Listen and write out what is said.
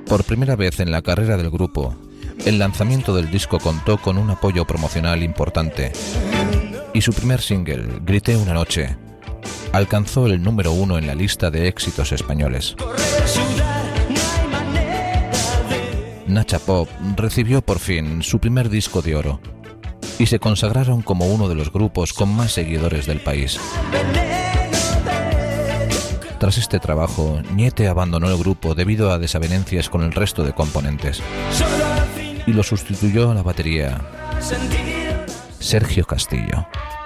Por primera vez en la carrera del grupo, el lanzamiento del disco contó con un apoyo promocional importante y su primer single, Grité una noche, alcanzó el número 1 en la lista de éxitos españoles. Nacha Pop recibió por fin su primer disco de oro y se consagraron como uno de los grupos con más seguidores del país. Tras este trabajo, Niete abandonó el grupo debido a desavenencias con el resto de componentes y lo sustituyó a la batería Sergio Castillo.